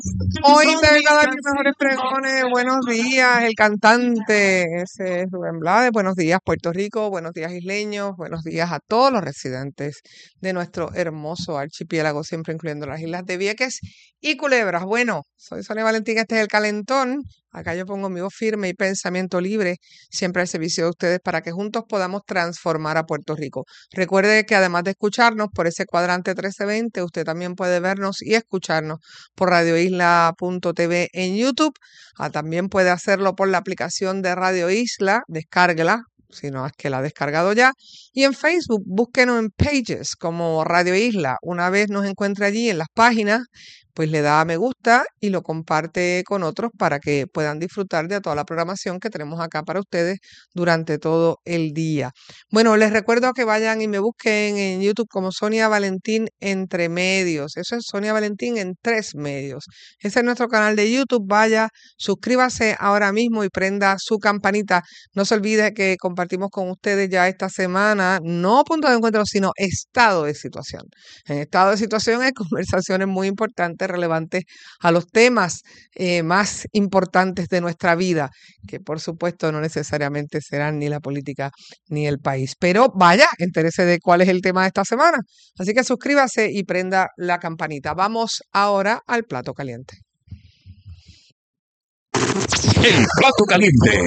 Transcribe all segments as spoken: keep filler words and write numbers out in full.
Hoy vengo a dar mis mejores pregones. Buenos días, el cantante, ese es Rubén Blades. Buenos días, Puerto Rico. Buenos días, isleños. Buenos días a todos los residentes de nuestro hermoso archipiélago, siempre incluyendo las islas de Vieques y Culebras. Bueno, soy Sonia Valentín, este es el Calentón. Acá yo pongo mi voz firme y pensamiento libre, siempre al servicio de ustedes para que juntos podamos transformar a Puerto Rico. Recuerde que además de escucharnos por ese cuadrante trece veinte, usted también puede vernos y escucharnos por radio isla punto t v en YouTube. Ah, también puede hacerlo por la aplicación de Radio Isla, descárguela, si no es que la ha descargado ya. Y en Facebook, búsquenos en Pages como Radio Isla. Una vez nos encuentre allí en las páginas, pues le da a me gusta y lo comparte con otros para que puedan disfrutar de toda la programación que tenemos acá para ustedes durante todo el día. Bueno, les recuerdo que vayan y me busquen en YouTube como Sonia Valentín Entre Medios. Eso es Sonia Valentín en tres medios. Ese es nuestro canal de YouTube. Vaya, suscríbase ahora mismo y prenda su campanita. No se olvide que compartimos con ustedes ya esta semana, no punto de encuentro, sino estado de situación. En estado de situación hay conversaciones muy importantes, relevantes a los temas eh, más importantes de nuestra vida, que por supuesto no necesariamente serán ni la política ni el país. Pero vaya, entérese de cuál es el tema de esta semana. Así que suscríbase y prenda la campanita. Vamos ahora al plato caliente. El plato caliente.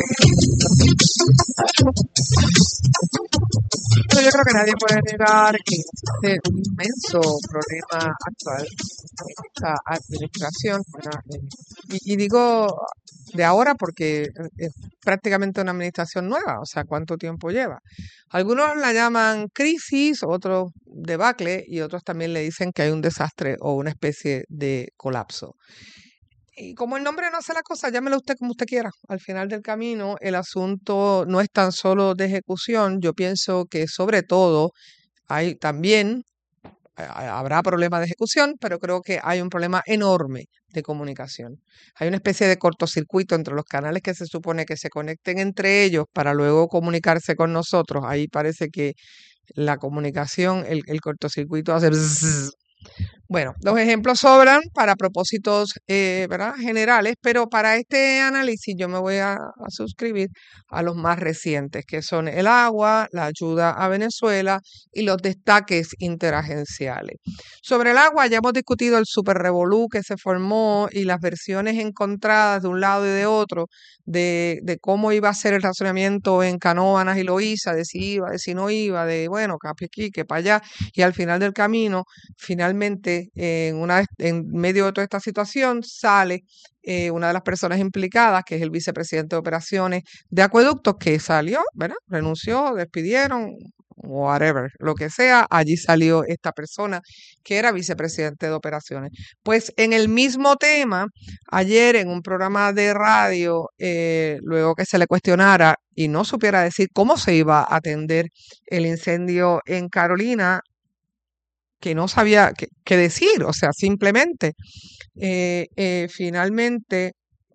Pero yo creo que nadie puede negar que este inmenso problema actual en esta administración, ¿verdad? Y, y digo de ahora porque es prácticamente una administración nueva, o sea, ¿cuánto tiempo lleva? Algunos la llaman crisis, otros debacle y otros también le dicen que hay un desastre o una especie de colapso. Y como el nombre no hace la cosa, llámelo usted como usted quiera. Al final del camino, el asunto no es tan solo de ejecución. Yo pienso que sobre todo hay también, a- habrá problemas de ejecución, pero creo que hay un problema enorme de comunicación. Hay una especie de cortocircuito entre los canales que se supone que se conecten entre ellos para luego comunicarse con nosotros. Ahí parece que la comunicación, el, el cortocircuito hace bzzz. Bueno, los ejemplos sobran para propósitos eh, ¿verdad? generales, pero para este análisis yo me voy a, a suscribir a los más recientes, que son el agua, la ayuda a Venezuela y los destaques interagenciales. Sobre el agua ya hemos discutido el super revolú que se formó y las versiones encontradas de un lado y de otro de, de cómo iba a ser el razonamiento en Canóvanas y Loíza, de si iba, de si no iba, de bueno, que aquí, que para allá, y al final del camino finalmente, en, una, en medio de toda esta situación, sale eh, una de las personas implicadas, que es el vicepresidente de operaciones de Acueductos, que salió, ¿verdad? Renunció, despidieron, whatever, lo que sea, allí salió esta persona que era vicepresidente de operaciones. Pues en el mismo tema, ayer en un programa de radio, eh, luego que se le cuestionara y no supiera decir cómo se iba a atender el incendio en Carolina, que no sabía qué, qué decir, o sea, simplemente eh, eh, finalmente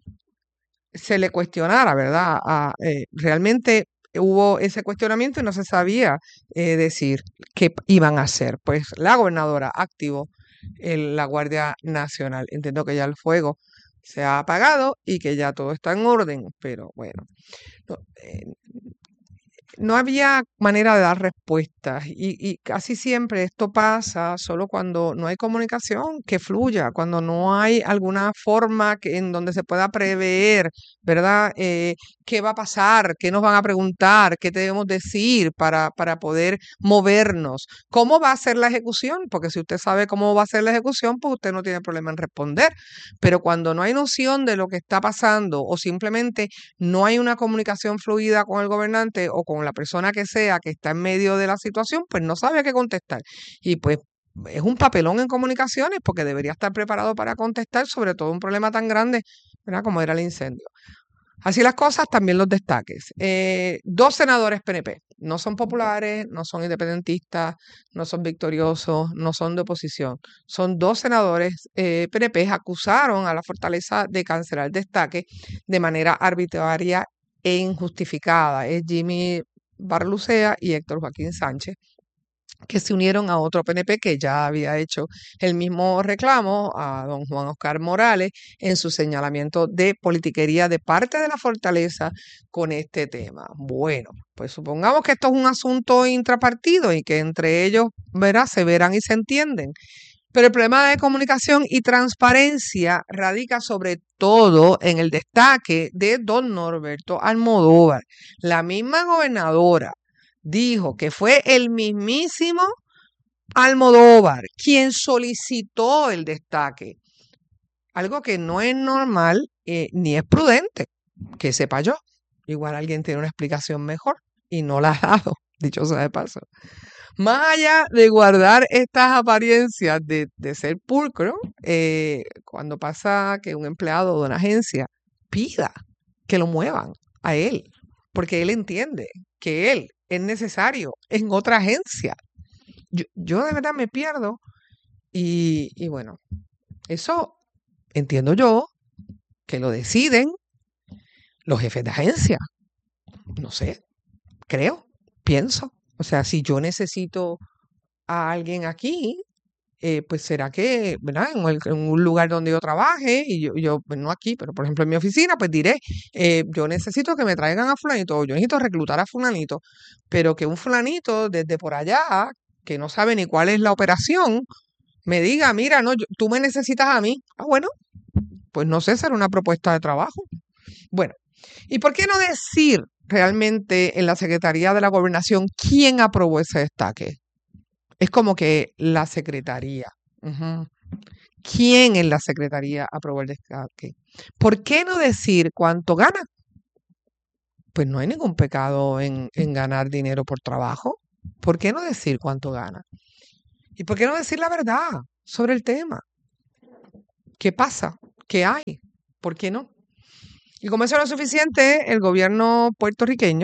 se le cuestionara, ¿verdad? A, eh, realmente hubo ese cuestionamiento y no se sabía eh, decir qué iban a hacer. Pues la gobernadora activó el- la Guardia Nacional. Entiendo que ya el fuego se ha apagado y que ya todo está en orden, pero bueno. No, eh, no había manera de dar respuestas y, y casi siempre esto pasa solo cuando no hay comunicación que fluya, cuando no hay alguna forma que, en donde se pueda prever, ¿verdad? Eh, ¿qué va a pasar? ¿Qué nos van a preguntar? ¿Qué debemos decir para, para poder movernos? ¿Cómo va a ser la ejecución? Porque si usted sabe cómo va a ser la ejecución, pues usted no tiene problema en responder. Pero cuando no hay noción de lo que está pasando o simplemente no hay una comunicación fluida con el gobernante o con la persona que sea que está en medio de la situación, pues no sabe qué contestar. Y pues es un papelón en comunicaciones porque debería estar preparado para contestar sobre todo un problema tan grande, ¿verdad? Como era el incendio. Así las cosas, también los destaques. Eh, dos senadores P N P, no son populares, no son independentistas, no son victoriosos, no son de oposición. Son dos senadores eh, P N P acusaron a la Fortaleza de cancelar el destaque de manera arbitraria e injustificada. Es Jimmy Barlucea y Héctor Joaquín Sánchez. que se unieron a otro P N P que ya había hecho el mismo reclamo a don Juan Oscar Morales en su señalamiento de politiquería de parte de la Fortaleza con este tema. Bueno, pues supongamos que esto es un asunto intrapartido y que entre ellos, verá, se verán y se entienden. Pero el problema de comunicación y transparencia radica sobre todo en el destaque de don Norberto Almodóvar. La misma gobernadora dijo que fue el mismísimo Almodóvar quien solicitó el destaque. Algo que no es normal eh, ni es prudente, que sepa yo. Igual alguien tiene una explicación mejor y no la ha dado, dicho sea de paso. Más allá de guardar estas apariencias de, de ser pulcro, eh, cuando pasa que un empleado de una agencia pida que lo muevan a él, porque él entiende que él es necesario en otra agencia. Yo, yo de verdad me pierdo y, y bueno, eso entiendo yo que lo deciden los jefes de agencia. No sé, creo, pienso. O sea, si yo necesito a alguien aquí, eh, pues será que, ¿verdad? En, el, en un lugar donde yo trabaje, y yo, yo pues no aquí, pero por ejemplo en mi oficina, pues diré, eh, yo necesito que me traigan a fulanito, o yo necesito reclutar a fulanito, pero que un fulanito desde por allá, que no sabe ni cuál es la operación, me diga, mira, no, yo, tú me necesitas a mí. Ah, bueno, pues no sé, será una propuesta de trabajo. Bueno, ¿y por qué no decir realmente en la Secretaría de la Gobernación quién aprobó ese destaque? Es como que la Secretaría. Uh-huh. ¿Quién en la Secretaría aprobó el destaque? ¿Por qué no decir cuánto gana? Pues no hay ningún pecado en, en ganar dinero por trabajo. ¿Por qué no decir cuánto gana? ¿Y por qué no decir la verdad sobre el tema? ¿Qué pasa? ¿Qué hay? ¿Por qué no? Y como eso no es suficiente, el gobierno puertorriqueño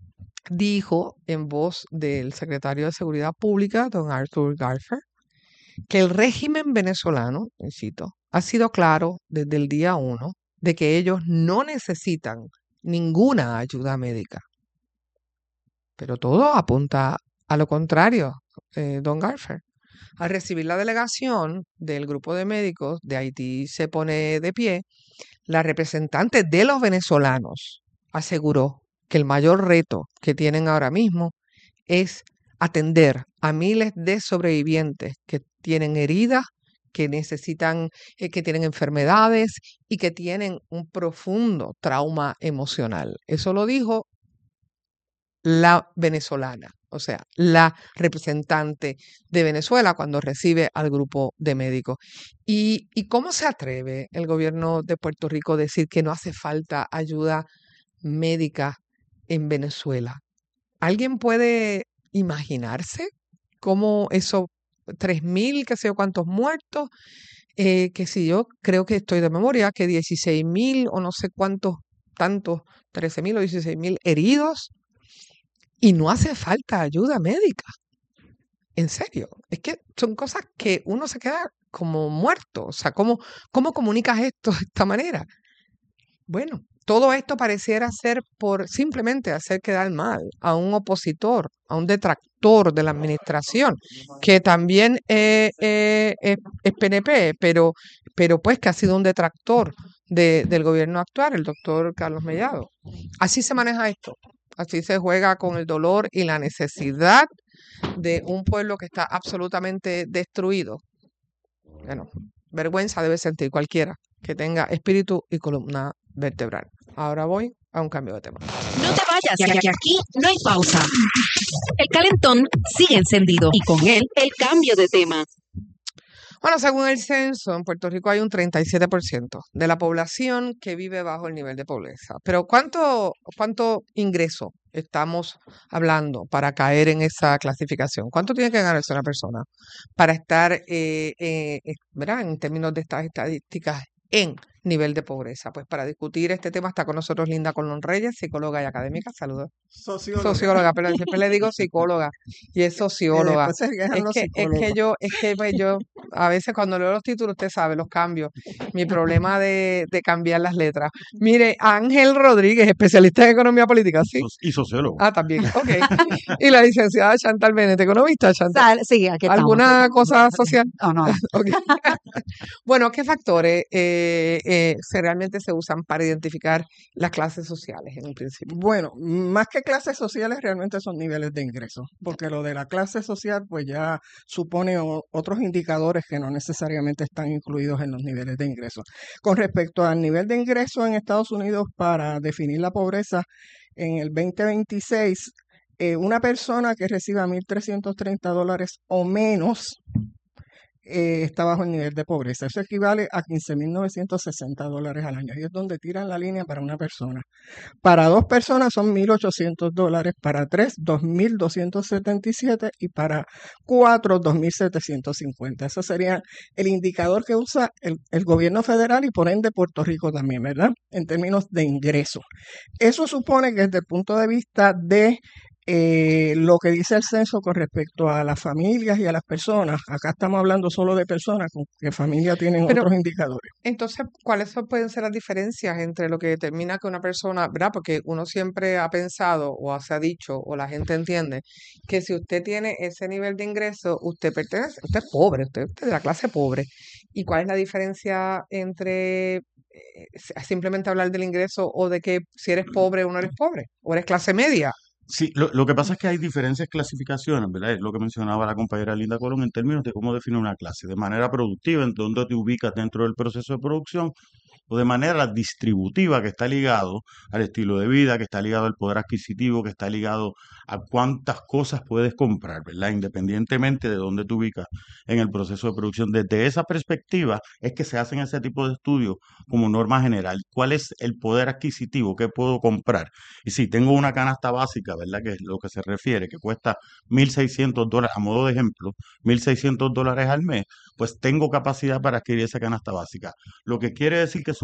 dijo en voz del secretario de Seguridad Pública, don Arthur Garfer, que el régimen venezolano, cito, ha sido claro desde el día uno de que ellos no necesitan ninguna ayuda médica. Pero todo apunta a lo contrario, eh, don Garfer. Al recibir la delegación del grupo de médicos de Haití se pone de pie, la representante de los venezolanos aseguró que el mayor reto que tienen ahora mismo es atender a miles de sobrevivientes que tienen heridas, que necesitan, eh, que tienen enfermedades y que tienen un profundo trauma emocional. Eso lo dijo la venezolana, o sea, la representante de Venezuela cuando recibe al grupo de médicos. ¿Y, y cómo se atreve el gobierno de Puerto Rico a decir que no hace falta ayuda médica en Venezuela? ¿Alguien puede imaginarse cómo eso, tres mil, qué sé yo, cuántos muertos, eh, que si yo creo que estoy de memoria, que dieciséis mil o no sé cuántos, tantos, trece mil o dieciséis mil heridos, y no hace falta ayuda médica? En serio, es que son cosas que uno se queda como muerto. O sea, ¿cómo, cómo comunicas esto de esta manera? Bueno, todo esto pareciera ser por simplemente hacer quedar mal a un opositor, a un detractor de la administración, que también eh, eh, es, es P N P, pero, pero pues que ha sido un detractor de, del gobierno actual, el doctor Carlos Mellado. Así se maneja esto, así se juega con el dolor y la necesidad de un pueblo que está absolutamente destruido. Bueno, vergüenza debe sentir cualquiera que tenga espíritu y columna vertebral. Ahora voy a un cambio de tema. No te vayas, que aquí no hay pausa. El calentón sigue encendido y con él el cambio de tema. Bueno, según el censo, en Puerto Rico hay un treinta y siete por ciento de la población que vive bajo el nivel de pobreza. Pero ¿cuánto, cuánto ingreso estamos hablando para caer en esa clasificación? ¿Cuánto tiene que ganarse una persona para estar, eh, eh, ¿verdad? En términos de estas estadísticas, en nivel de pobreza. Pues para discutir este tema está con nosotros Linda Colón Reyes, psicóloga y académica. Saludos. Socióloga. Socióloga, pero siempre le digo psicóloga y es Y socióloga. después se quejan Es los que, es que psicólogos. yo, es que pues, yo, a veces cuando leo los títulos, usted sabe, los cambios. Mi problema de, de cambiar las letras. Mire, Ángel Rodríguez, especialista en economía política, ¿sí? Y sociólogo. Ah, también, ok. Y la licenciada Chantal Bennett, economista, Chantal. Sal- Sí, aquí estamos. ¿Alguna cosa social? No, no, no. Ok. Bueno, ¿qué factores eh, eh, se realmente se usan para identificar las clases sociales en un principio? Bueno, más que clases sociales, realmente son niveles de ingresos, porque lo de la clase social, pues ya supone o- otros indicadores que no necesariamente están incluidos en los niveles de ingresos. Con respecto al nivel de ingreso en Estados Unidos para definir la pobreza, en el veinte veintiséis, eh, una persona que reciba mil trescientos treinta dólares o menos eh, está bajo el nivel de pobreza. Eso equivale a quince mil novecientos sesenta dólares al año. Y es donde tiran la línea para una persona. Para dos personas son mil ochocientos dólares, para tres, dos mil doscientos setenta y siete y para cuatro, dos mil setecientos cincuenta. Ese sería el indicador que usa el, el gobierno federal y por ende Puerto Rico también, ¿verdad? En términos de ingreso. Eso supone que desde el punto de vista de eh, lo que dice el censo con respecto a las familias y a las personas, acá estamos hablando solo de personas, con que familias tienen Pero- otros indicadores. Entonces, ¿cuáles son- pueden ser las diferencias entre lo que determina que una persona, ¿verdad? Porque uno siempre ha pensado o se ha dicho o la gente entiende que si usted tiene ese nivel de ingreso, usted pertenece, usted es pobre, usted, usted es de la clase pobre. ¿Y cuál es la diferencia entre eh, s- simplemente hablar del ingreso o de que si eres pobre o no eres pobre? ¿O eres clase media? Sí, lo, lo que pasa es que hay diferentes clasificaciones, ¿verdad? Es lo que mencionaba la compañera Linda Colón en términos de cómo definir una clase, de manera productiva, en dónde te ubicas dentro del proceso de producción, o de manera distributiva, que está ligado al estilo de vida, que está ligado al poder adquisitivo, que está ligado a cuántas cosas puedes comprar, ¿verdad? Independientemente de dónde te ubicas en el proceso de producción. Desde esa perspectiva es que se hacen ese tipo de estudios como norma general. ¿Cuál es el poder adquisitivo? ¿Qué puedo comprar? Y si tengo una canasta básica, ¿verdad? Que es lo que se refiere, que cuesta mil seiscientos dólares, a modo de ejemplo, mil seiscientos dólares al mes, pues tengo capacidad para adquirir esa canasta básica. Lo que quiere decir que